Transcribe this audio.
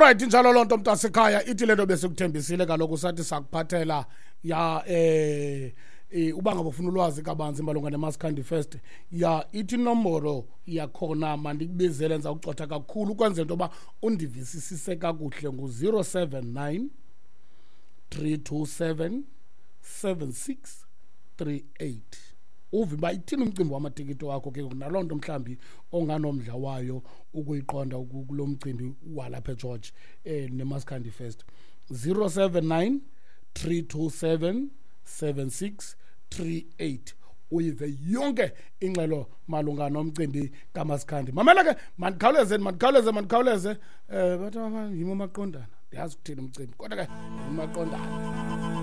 right, njalo lonto mntasekhaya ithi lento besikuthembisile kaloku sathi sakuphathela ya uba ngaba ufuna ulwazi kabanzi malunga neMaskandi Fest ya ithi inomboro yakhona mandikubizele nza ucotha kakhulu ukwenza into yoba undivisisise kakuhle ngu-079 327 7638 uve uba ithini umcimbi wamatikiti wakho ke naloo nto mhlawumbi onganomdla wayo ukuyiqonda kulo mcimbi walapha eGeorge neMaskandi Fest 079 327 7638 uyive yonke ingxelo malunga nomcimbi kaMaskandi. Mamela ke mandikhawuleze bathi yimo maqondana ndiyazi ukuthini umcimbi kodwa ke yimo maqondana